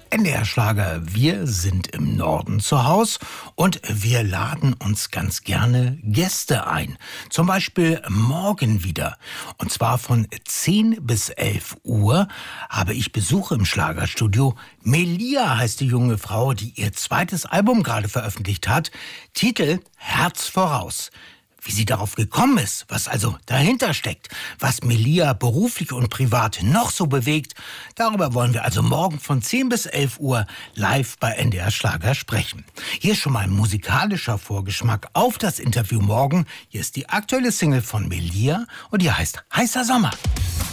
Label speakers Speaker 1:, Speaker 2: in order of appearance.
Speaker 1: NDR Schlager, wir sind im Norden zu Haus und wir laden uns ganz gerne Gäste ein. Zum Beispiel morgen wieder. Und zwar von 10 bis 11 Uhr habe ich Besuch im Schlagerstudio. Melia heißt die junge Frau, die ihr zweites Album gerade veröffentlicht hat. Titel Herz voraus. Wie sie darauf gekommen ist, was also dahinter steckt, was Melia beruflich und privat noch so bewegt, darüber wollen wir also morgen von 10 bis 11 Uhr live bei NDR Schlager sprechen. Hier ist schon mal ein musikalischer Vorgeschmack auf das Interview morgen. Hier ist die aktuelle Single von Melia und die heißt Heißer Sommer.